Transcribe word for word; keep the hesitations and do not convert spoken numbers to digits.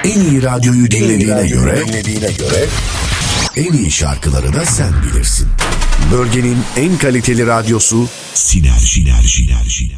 En iyi radyoyu dinlediğine göre, dinlediğine göre en iyi şarkıları da sen bilirsin. Bölgenin en kaliteli radyosu Sinerji. Sinerji. Sinerji.